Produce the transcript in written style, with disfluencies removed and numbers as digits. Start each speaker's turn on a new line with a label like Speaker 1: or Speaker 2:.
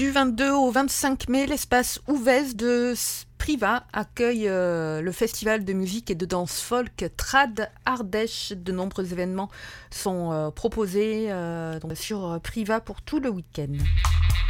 Speaker 1: Du 22 au 25 mai, l'espace Ouvèze de Priva accueille le festival de musique et de danse folk Trad Ardèche. De nombreux événements sont proposés sur Priva pour tout le week-end.